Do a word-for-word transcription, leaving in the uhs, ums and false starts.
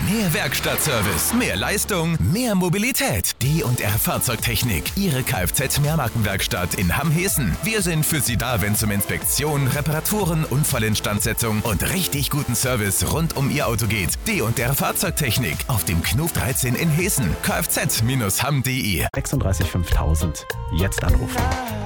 Mehr Werkstattservice, mehr Leistung, mehr Mobilität. D und R Fahrzeugtechnik, Ihre Kfz-Mehrmarkenwerkstatt in Hamm-Hessen. Wir sind für Sie da, wenn es um Inspektion, Reparaturen, Unfallinstandsetzung und richtig guten Service rund um Ihr Auto geht. D und R Fahrzeugtechnik auf dem Knuf dreizehn in Hessen. kfz Bindestrich hamm punkt de sechsunddreißig fünftausend. Jetzt anrufen.